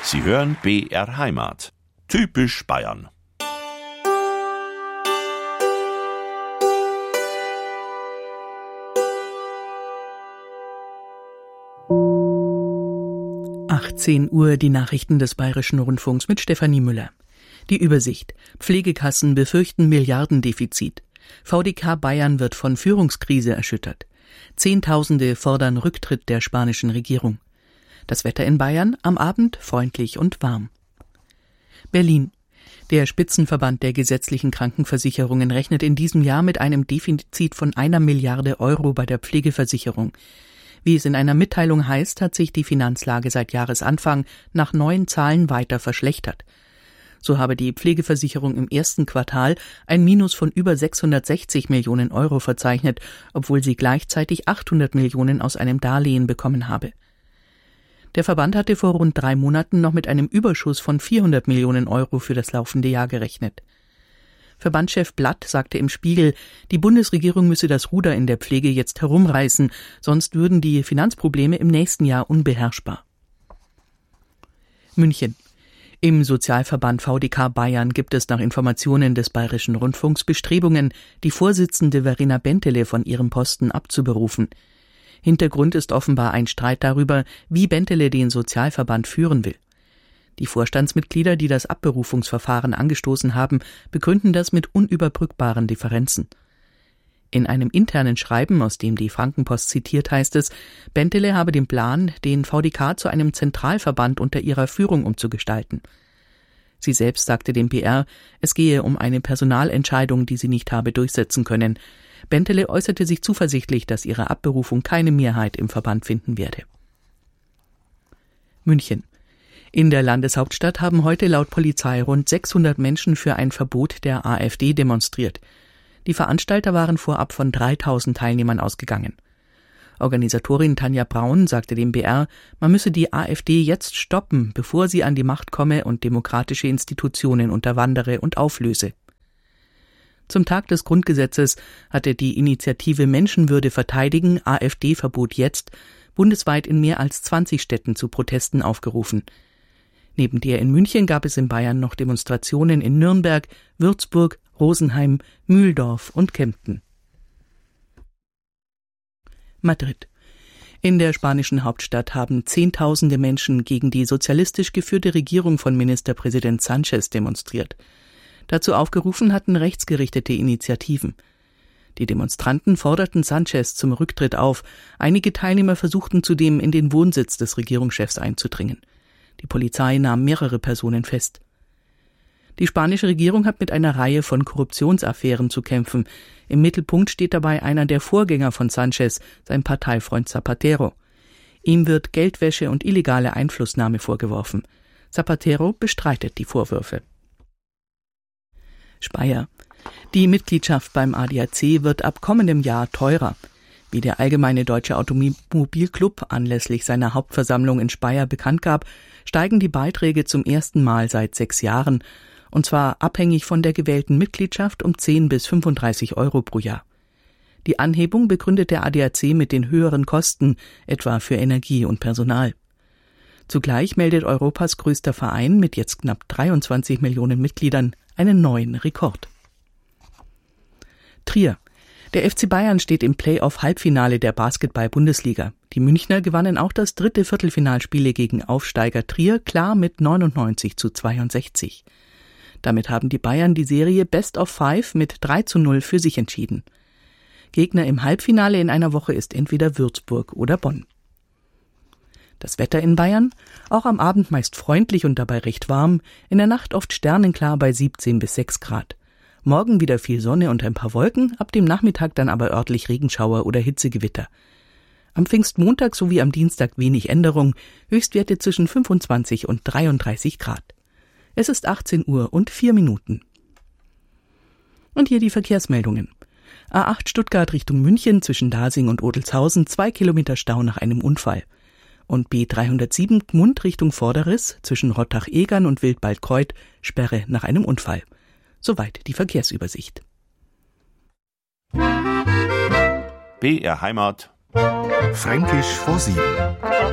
Sie hören BR Heimat. Typisch Bayern. Uhr, die Nachrichten des Bayerischen Rundfunks mit Stefanie Müller. Die Übersicht. Pflegekassen befürchten Milliardendefizit. VDK Bayern wird von Führungskrise erschüttert. Zehntausende fordern Rücktritt der spanischen Regierung. Das Wetter in Bayern am Abend freundlich und warm. Berlin. Der Spitzenverband der gesetzlichen Krankenversicherungen rechnet in diesem Jahr mit einem Defizit von 1 Milliarde Euro bei der Pflegeversicherung. Wie es in einer Mitteilung heißt, hat sich die Finanzlage seit Jahresanfang nach neuen Zahlen weiter verschlechtert. So habe die Pflegeversicherung im ersten Quartal ein Minus von über 660 Millionen Euro verzeichnet, obwohl sie gleichzeitig 800 Millionen aus einem Darlehen bekommen habe. Der Verband hatte vor rund 3 Monaten noch mit einem Überschuss von 400 Millionen Euro für das laufende Jahr gerechnet. Verbandschef Blatt sagte im Spiegel, die Bundesregierung müsse das Ruder in der Pflege jetzt herumreißen, sonst würden die Finanzprobleme im nächsten Jahr unbeherrschbar. München. Im Sozialverband VDK Bayern gibt es nach Informationen des Bayerischen Rundfunks Bestrebungen, die Vorsitzende Verena Bentele von ihrem Posten abzuberufen. Hintergrund ist offenbar ein Streit darüber, wie Bentele den Sozialverband führen will. Die Vorstandsmitglieder, die das Abberufungsverfahren angestoßen haben, begründen das mit unüberbrückbaren Differenzen. In einem internen Schreiben, aus dem die Frankenpost zitiert, heißt es, Bentele habe den Plan, den VDK zu einem Zentralverband unter ihrer Führung umzugestalten. Sie selbst sagte dem BR, es gehe um eine Personalentscheidung, die sie nicht habe durchsetzen können. Bentele äußerte sich zuversichtlich, dass ihre Abberufung keine Mehrheit im Verband finden werde. München. In der Landeshauptstadt haben heute laut Polizei rund 600 Menschen für ein Verbot der AfD demonstriert. Die Veranstalter waren vorab von 3000 Teilnehmern ausgegangen. Organisatorin Tanja Braun sagte dem BR, man müsse die AfD jetzt stoppen, bevor sie an die Macht komme und demokratische Institutionen unterwandere und auflöse. Zum Tag des Grundgesetzes hatte die Initiative Menschenwürde verteidigen, AfD-Verbot jetzt, bundesweit in mehr als 20 Städten zu Protesten aufgerufen. Neben der in München gab es in Bayern noch Demonstrationen in Nürnberg, Würzburg, Rosenheim, Mühldorf und Kempten. Madrid. In der spanischen Hauptstadt haben Zehntausende Menschen gegen die sozialistisch geführte Regierung von Ministerpräsident Sánchez demonstriert. Dazu aufgerufen hatten rechtsgerichtete Initiativen. Die Demonstranten forderten Sánchez zum Rücktritt auf. Einige Teilnehmer versuchten zudem, in den Wohnsitz des Regierungschefs einzudringen. Die Polizei nahm mehrere Personen fest. Die spanische Regierung hat mit einer Reihe von Korruptionsaffären zu kämpfen. Im Mittelpunkt steht dabei einer der Vorgänger von Sánchez, sein Parteifreund Zapatero. Ihm wird Geldwäsche und illegale Einflussnahme vorgeworfen. Zapatero bestreitet die Vorwürfe. Speyer. Die Mitgliedschaft beim ADAC wird ab kommendem Jahr teurer. Wie der Allgemeine Deutsche Automobilclub anlässlich seiner Hauptversammlung in Speyer bekannt gab, steigen die Beiträge zum ersten Mal seit 6 Jahren, und zwar abhängig von der gewählten Mitgliedschaft um 10 bis 35 Euro pro Jahr. Die Anhebung begründet der ADAC mit den höheren Kosten, etwa für Energie und Personal. Zugleich meldet Europas größter Verein mit jetzt knapp 23 Millionen Mitgliedern einen neuen Rekord. Trier. Der FC Bayern steht im Play-off-Halbfinale der Basketball-Bundesliga. Die Münchner gewannen auch das 3. Viertelfinalspiel gegen Aufsteiger Trier klar mit 99:62. Damit haben die Bayern die Serie Best of 5 mit 3:0 für sich entschieden. Gegner im Halbfinale in einer Woche ist entweder Würzburg oder Bonn. Das Wetter in Bayern, auch am Abend meist freundlich und dabei recht warm, in der Nacht oft sternenklar bei 17 bis 6 Grad. Morgen wieder viel Sonne und ein paar Wolken, ab dem Nachmittag dann aber örtlich Regenschauer oder Hitzegewitter. Am Pfingstmontag sowie am Dienstag wenig Änderung, Höchstwerte zwischen 25 und 33 Grad. Es ist 18:04. Und hier die Verkehrsmeldungen. A8 Stuttgart Richtung München zwischen Dasing und Odelshausen 2 Kilometer Stau nach einem Unfall. Und B307 Gmund Richtung Vorderriss zwischen Rottach-Egern und Wildbaldkreuth Sperre nach einem Unfall. Soweit die Verkehrsübersicht. BR Heimat. Fränkisch vor 7.